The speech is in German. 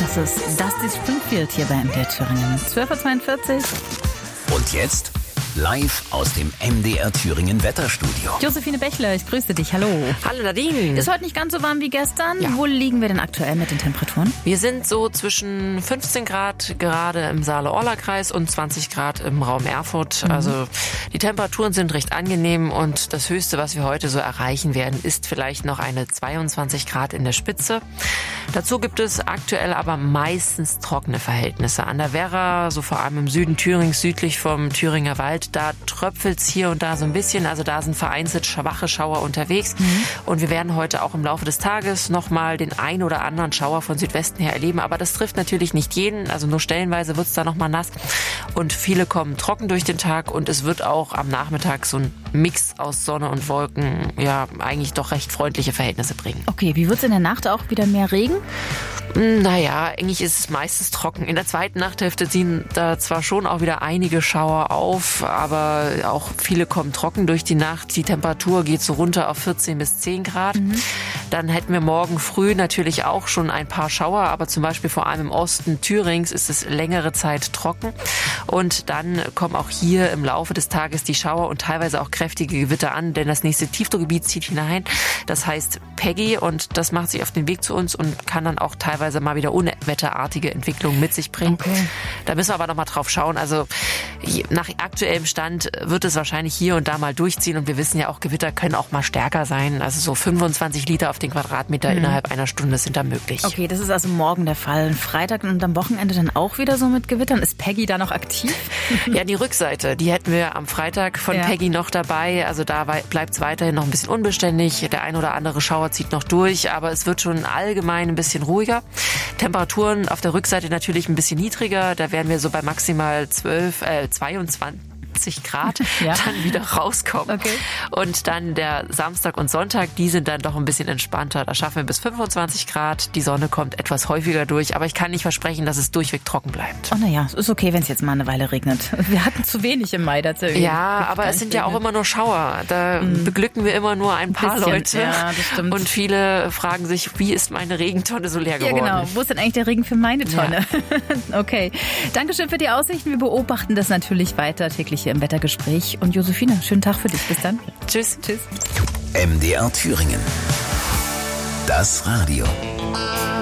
Das ist Dusty Springfield hier bei MDR Thüringen. 12.42 Uhr. Und jetzt live aus dem MDR Thüringen Wetterstudio. Josephine Bächler, ich grüße dich. Hallo. Hallo Nadine. Ist heute nicht ganz so warm wie gestern. Ja. Wo liegen wir denn aktuell mit den Temperaturen? Wir sind so zwischen 15 Grad gerade im Saale-Orla-Kreis und 20 Grad im Raum Erfurt. Also die Temperaturen sind recht angenehm und das Höchste, was wir heute so erreichen werden, ist vielleicht noch eine 22 Grad in der Spitze. Dazu gibt es aktuell aber meistens trockene Verhältnisse. An der Werra, so vor allem im Süden Thürings, südlich vom Thüringer Wald, da tröpfelt's hier und da so ein bisschen. Also da sind vereinzelt schwache Schauer unterwegs. Und wir werden heute auch im Laufe des Tages nochmal den ein oder anderen Schauer von Südwesten her erleben. Aber das trifft natürlich nicht jeden. Also nur stellenweise wird's da nochmal nass. Und viele kommen trocken durch den Tag. Und es wird auch am Nachmittag so ein Mix aus Sonne und Wolken, ja, eigentlich doch recht freundliche Verhältnisse bringen. Okay, wie wird's in der Nacht auch wieder mehr Regen? Naja, eigentlich ist es meistens trocken. In der zweiten Nachthälfte ziehen da zwar schon auch wieder einige Schauer auf, aber auch viele kommen trocken durch die Nacht. Die Temperatur geht so runter auf 14 bis 10 Grad. Dann hätten wir morgen früh natürlich auch schon ein paar Schauer, aber zum Beispiel vor allem im Osten Thürings ist es längere Zeit trocken. Und dann kommen auch hier im Laufe des Tages die Schauer und teilweise auch kräftige Gewitter an, denn das nächste Tiefdruckgebiet zieht hinein. Das heißt Peggy und das macht sich auf den Weg zu uns und kann dann auch teilweise mal wieder unwetterartige Entwicklungen mit sich bringen. Okay. Da müssen wir aber noch mal drauf schauen. Also nach aktuellem Stand wird es wahrscheinlich hier und da mal durchziehen und wir wissen ja auch, Gewitter können auch mal stärker sein. Also so 25 Liter auf den Quadratmeter innerhalb einer Stunde sind da möglich. Okay, das ist also morgen der Fall. Freitag und am Wochenende dann auch wieder so mit Gewittern. Ist Peggy da noch aktiv? Ja, die Rückseite, die hätten wir am Freitag von Peggy noch dabei. Also da bleibt es weiterhin noch ein bisschen unbeständig. Der ein oder andere Schauer zieht noch durch, aber es wird schon allgemein ein bisschen ruhiger. Temperaturen auf der Rückseite natürlich ein bisschen niedriger. Da werden wir so bei maximal 22 Grad dann wieder rauskommen. Okay. Und dann der Samstag und Sonntag, die sind dann doch ein bisschen entspannter. Da schaffen wir bis 25 Grad. Die Sonne kommt etwas häufiger durch, aber ich kann nicht versprechen, dass es durchweg trocken bleibt. Oh naja, es ist okay, wenn es jetzt mal eine Weile regnet. Wir hatten zu wenig im Mai dazu. Ja, aber es sind ja auch immer nur Schauer. Da beglücken wir immer nur ein paar Leute. Ja, das stimmt. Und viele fragen sich, wie ist meine Regentonne so leer geworden? Ja, genau. Wo ist denn eigentlich der Regen für meine Tonne? Ja. Okay. Dankeschön für die Aussichten. Wir beobachten das natürlich weiter täglich hier im Wettergespräch. Und Josephine, schönen Tag für dich. Bis dann. Tschüss. Tschüss. MDR Thüringen. Das Radio.